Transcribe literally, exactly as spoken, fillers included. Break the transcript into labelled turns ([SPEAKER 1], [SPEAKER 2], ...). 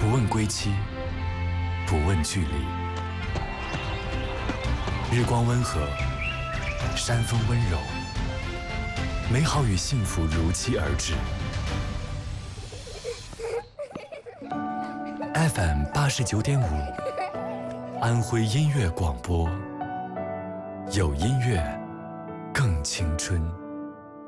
[SPEAKER 1] 不问归期，不问距离。日光温和，山风温柔，美好与幸福如期而至。F M 八十九点五，安徽音乐广播，有音乐更青春。